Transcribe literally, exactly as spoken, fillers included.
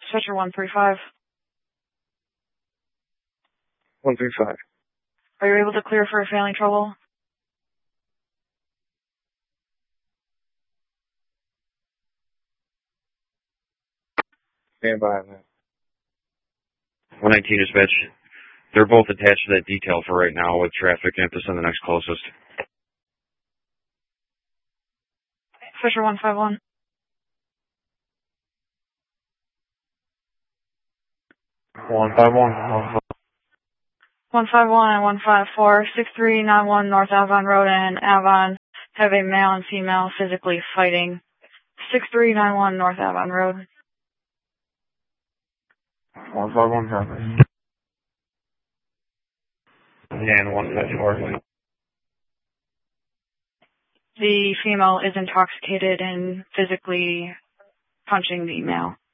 Stretcher one three five. one three five. Are you able to clear for failing trouble? Stand by on that. one nineteen dispatch. They're both attached to that detail for right now with traffic and have to send the next closest. Fisher one five one. one five one. one five one and one five four, six three nine one North Avon Road and Avon have a male and female physically fighting. six three nine one North Avon Road. one five one traffic. And one five four. The female is intoxicated and physically punching the male.